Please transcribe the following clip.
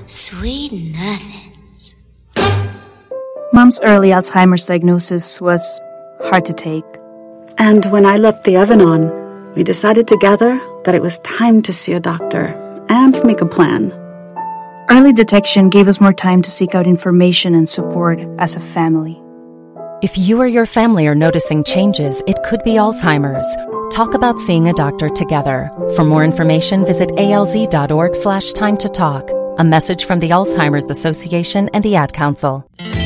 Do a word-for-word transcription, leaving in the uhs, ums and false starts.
Sweet nothings. Mom's early Alzheimer's diagnosis was hard to take. And when I left the oven on, we decided together that it was time to see a doctor and make a plan. Early detection gave us more time to seek out information and support as a family. If you or your family are noticing changes, it could be Alzheimer's. Talk about seeing a doctor together. For more information, visit alz.org slash time to talk. A message from the Alzheimer's Association and the Ad Council.